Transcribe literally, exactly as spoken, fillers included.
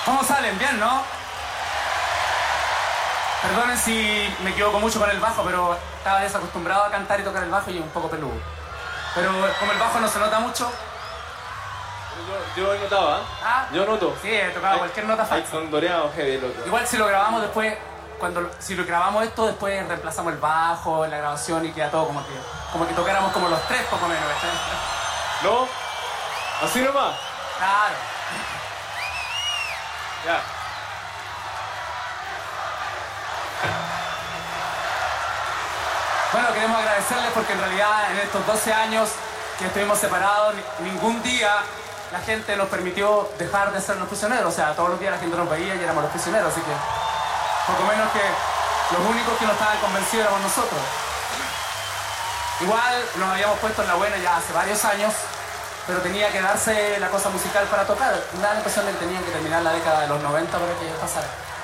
¿Cómo salen? Bien, ¿no? Perdonen si me equivoco mucho con el bajo, pero estaba desacostumbrado a cantar y tocar el bajo y un poco peludo. Pero como el bajo no se nota mucho... Yo, yo notaba, ¿eh? ¿Ah? Yo noto. Sí, he tocado cualquier nota falsa. Son doreados heavy el otro. Igual si lo grabamos después, cuando si lo grabamos esto, después reemplazamos el bajo en la grabación y queda todo como que, como que tocáramos como los tres poco menos, ¿verdad? ¿No? ¿Así nomás? Claro. Ya. Bueno, queremos agradecerles porque en realidad en estos doce años que estuvimos separados, ni- ningún día la gente nos permitió dejar de ser los prisioneros. O sea, todos los días la gente nos veía y éramos los prisioneros, así que poco menos que los únicos que no estaban convencidos éramos nosotros. Igual nos habíamos puesto en la buena ya hace varios años, pero tenía que darse la cosa musical para tocar. Me da la impresión de que tenían que terminar la década de los noventa para que pasara.